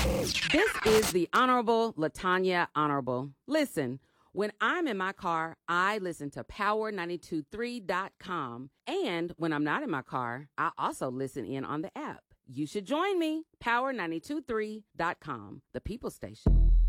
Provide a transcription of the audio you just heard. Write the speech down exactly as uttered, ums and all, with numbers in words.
This is the Honorable Latanya Honorable. Listen, when I'm in my car, I listen to power nine two three dot com. And when I'm not in my car, I also listen in on the app. You should join me, power nine two three dot com, the People Station.